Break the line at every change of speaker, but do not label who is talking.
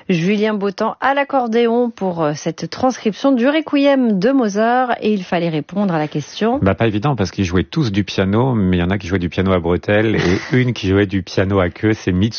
Julien Bautan à l'accordéon pour cette transcription du Requiem de Mozart, et il fallait répondre à la question.
Pas évident parce qu'ils jouaient tous du piano, mais il y en a qui jouaient du piano à bretelles et une qui jouait du piano à queue, c'est Mitsuko